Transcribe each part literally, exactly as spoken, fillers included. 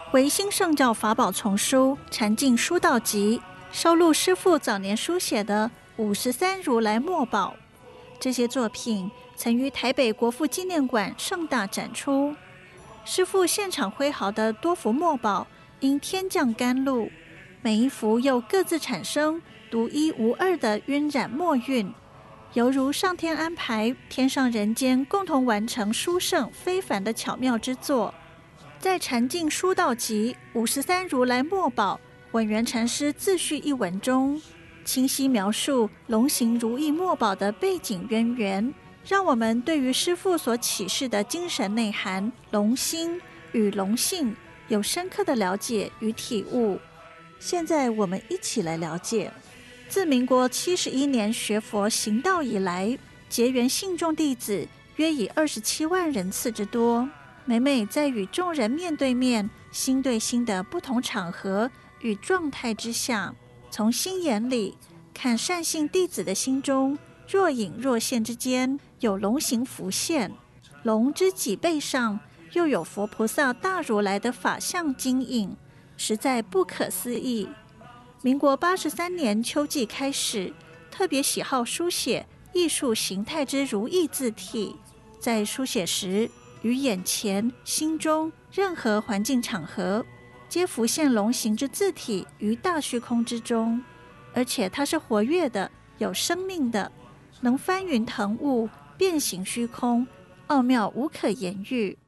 维新圣教法宝丛书《禅境书道集》收录师父早年书写的五十三如来墨宝，这些作品曾于台北国父纪念馆盛大展出。师父现场挥毫的多幅墨宝因天降甘露，每一幅又各自产生独一无二的晕染墨韵，犹如上天安排天上人间共同完成殊胜非凡的巧妙之作。在《禅境书道集》五十三如来墨宝稳元禅师自序一文中，清晰描述龙行如意墨宝的背景渊源，让我们对于师父所启示的精神内涵龙心与龙性有深刻的了解与体悟。现在我们一起来了解，自民国七十一年学佛行道以来，结缘信众弟子约以二十七万人次之多。每每在与众人面对面、心对心的不同场合与状态之下，从心眼里看善信弟子的心中，若隐若现之间有龙形浮现，龙之脊背上又有佛菩萨大如来的法相晶影，实在不可思议。民国八十三年秋季开始，特别喜好书写艺术形态之如意字体，在书写时于眼前、心中任何环境场合，皆浮现龙形之字体于大虚空之中，而且它是活跃的、有生命的，能翻云腾雾、变形虚空，奥妙无可言喻。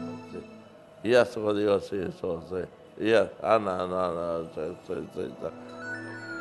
いや、そこでよし、そうせ。いや、あな、あな、あな、それ、それ、それ、